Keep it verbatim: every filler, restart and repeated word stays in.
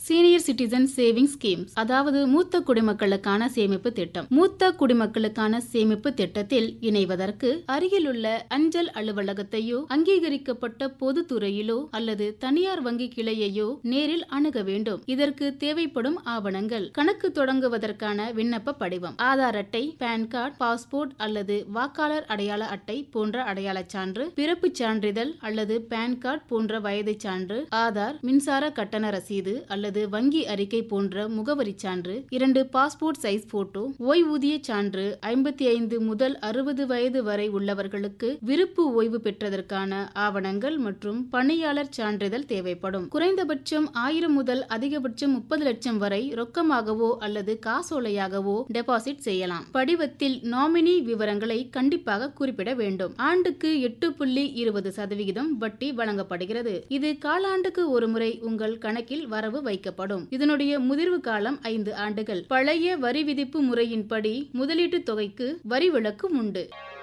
Senior citizen saving schemes, அதாவது மூத்த குடிமக்களுக்கான சேமிப்பு திட்டம். மூத்த குடிமக்களுக்கான சேமிப்பு திட்டத்தில் இணைவதற்கு அருகிலுள்ள அஞ்சல் அலுவலகத்தையோ அங்கீகரிக்கப்பட்ட பொதுத்துறையிலோ அல்லது தனியார் வங்கி கிளையையோ நேரில் அணுக வேண்டும். இதற்கு தேவைப்படும் ஆவணங்கள்: கணக்கு தொடங்குவதற்கான விண்ணப்ப படிவம், ஆதார் அட்டை, பான் கார்டு, பாஸ்போர்ட் அல்லது வாக்காளர் அடையாள அட்டை போன்ற அடையாள சான்று, பிறப்பு சான்றிதழ் அல்லது பான் கார்டு போன்ற வயது சான்று, ஆதார், மின்சார கட்டண ரசீது அல்லது வங்கி அறிக்கை போன்ற முகவரி சான்று, இரண்டு பாஸ்போர்ட் சைஸ் போட்டோ, ஓய்வூதிய சான்று, ஐம்பத்தி ஐந்து முதல் அறுபது வயது வரை உள்ளவர்களுக்கு விருப்பு ஓய்வு பெற்றதற்கான ஆவணங்கள் மற்றும் பணியாளர் சான்றிதழ் தேவைப்படும். குறைந்தபட்சம் ஆயிரம் முதல் அதிகபட்சம் முப்பது லட்சம் வரை ரொக்கமாகவோ அல்லது காசோலையாகவோ டெபாசிட் செய்யலாம். படிவத்தில் நாமினி விவரங்களை கண்டிப்பாக குறிப்பிட வேண்டும். ஆண்டுக்கு எட்டு புள்ளி இருபது சதவிகிதம் வட்டி வழங்கப்படுகிறது. இது காலாண்டுக்கு ஒரு முறை உங்கள் கணக்கில் வரவு வைக்கப்படும். இதனுடைய முதிர்வு காலம் ஐந்து ஆண்டுகள். பழைய வரி விதிப்பு முறையின்படி முதலீட்டு தொகைக்கு வரி விலக்கு உண்டு.